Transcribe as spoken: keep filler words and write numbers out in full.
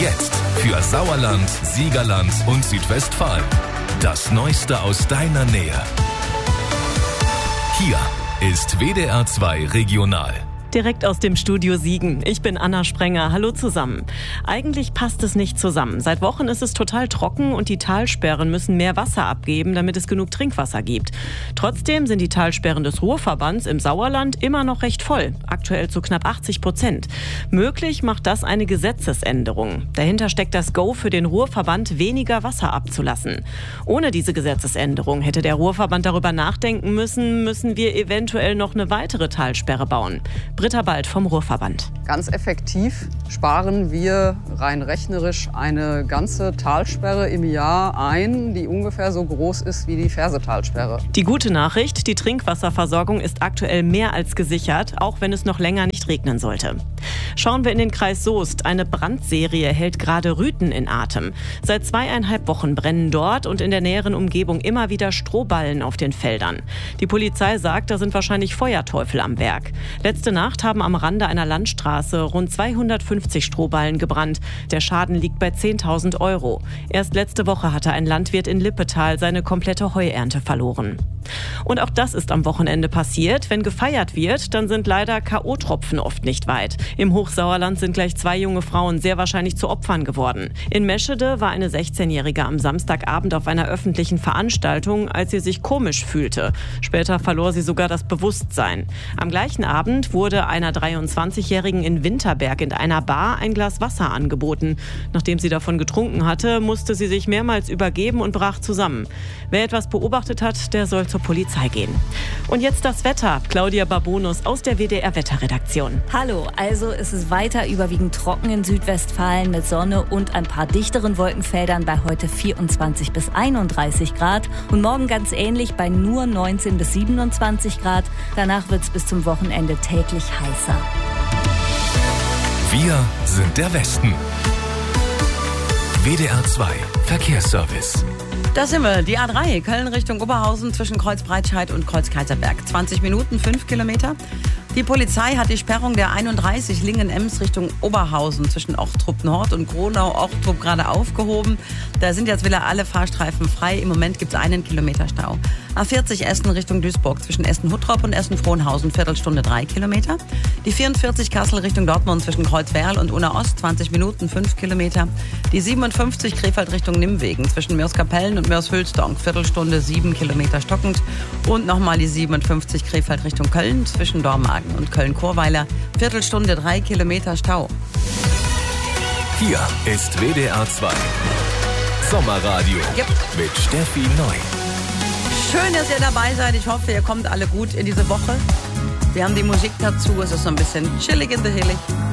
Jetzt für Sauerland, Siegerland und Südwestfalen. Das Neueste aus deiner Nähe. Hier ist W D R zwei Regional. Direkt aus dem Studio Siegen. Ich bin Anna Sprenger. Hallo zusammen. Eigentlich passt es nicht zusammen. Seit Wochen ist es total trocken und die Talsperren müssen mehr Wasser abgeben, damit es genug Trinkwasser gibt. Trotzdem sind die Talsperren des Ruhrverbands im Sauerland immer noch recht voll. Aktuell zu knapp achtzig Prozent. Möglich macht das eine Gesetzesänderung. Dahinter steckt das Go für den Ruhrverband, weniger Wasser abzulassen. Ohne diese Gesetzesänderung hätte der Ruhrverband darüber nachdenken müssen, müssen wir eventuell noch eine weitere Talsperre bauen. Britta Bald vom Ruhrverband. Ganz effektiv sparen wir rein rechnerisch eine ganze Talsperre im Jahr ein, die ungefähr so groß ist wie die Fersetalsperre. Die gute Nachricht, die Trinkwasserversorgung ist aktuell mehr als gesichert, auch wenn es noch länger nicht regnen sollte. Schauen wir in den Kreis Soest. Eine Brandserie hält gerade Rüthen in Atem. Seit zweieinhalb Wochen brennen dort und in der näheren Umgebung immer wieder Strohballen auf den Feldern. Die Polizei sagt, da sind wahrscheinlich Feuerteufel am Werk. Letzte Nacht haben am Rande einer Landstraße rund zweihundertfünfzig Strohballen gebrannt. Der Schaden liegt bei zehntausend Euro. Erst letzte Woche hatte ein Landwirt in Lippetal seine komplette Heuernte verloren. Und auch das ist am Wochenende passiert. Wenn gefeiert wird, dann sind leider K O-Tropfen oft nicht weit. Im Hochsauerland sind gleich zwei junge Frauen sehr wahrscheinlich zu Opfern geworden. In Meschede war eine sechzehnjährige am Samstagabend auf einer öffentlichen Veranstaltung, als sie sich komisch fühlte. Später verlor sie sogar das Bewusstsein. Am gleichen Abend wurde einer dreiundzwanzigjährigen in Winterberg in einer Bar ein Glas Wasser angeboten. Nachdem sie davon getrunken hatte, musste sie sich mehrmals übergeben und brach zusammen. Wer etwas beobachtet hat, der soll zur Polizei gehen. Und jetzt das Wetter. Claudia Babonus aus der W D R-Wetterredaktion. Hallo, also ist es weiter überwiegend trocken in Südwestfalen mit Sonne und ein paar dichteren Wolkenfeldern bei heute vierundzwanzig bis einunddreißig Grad und morgen ganz ähnlich bei nur neunzehn bis siebenundzwanzig Grad. Danach wird es bis zum Wochenende täglich heißer. Wir sind der Westen. W D R zwei Verkehrsservice. Da sind wir, die A drei, Köln Richtung Oberhausen zwischen Kreuz Breitscheid und Kreuz Kaiserberg. zwanzig Minuten, fünf Kilometer. Die Polizei hat die Sperrung der einunddreißig Lingen-Ems Richtung Oberhausen zwischen Ochtrup Nord und Gronau-Ochtrup gerade aufgehoben. Da sind jetzt wieder alle Fahrstreifen frei. Im Moment gibt es einen Kilometer Stau. A vierzig Essen Richtung Duisburg zwischen Essen-Huttrop und Essen-Frohnhausen, Viertelstunde drei Kilometer. Die vierundvierzig Kassel Richtung Dortmund zwischen Kreuzwerl und Unna-Ost, zwanzig Minuten, fünf Kilometer. Die siebenundfünfzig Krefeld Richtung Nimmwegen zwischen Mörs-Kapellen und Mörs-Hülsdonk, Viertelstunde, sieben Kilometer stockend. Und nochmal die siebenundfünfzig Krefeld Richtung Köln zwischen Dormagen und Köln-Chorweiler, Viertelstunde, drei Kilometer Stau. Hier ist W D R zwei Sommerradio Yep. mit Steffi Neu. Schön, dass ihr dabei seid. Ich hoffe, ihr kommt alle gut in diese Woche. Wir haben die Musik dazu. Es ist so ein bisschen chillig in the hillig.